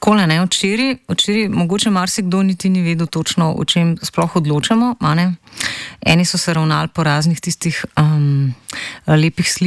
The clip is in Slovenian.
Takole, ne, včeraj mogoče marsikdo niti ni vedel točno, o čem sploh odločamo, a ne. Eni so se ravnali po raznih tistih lepih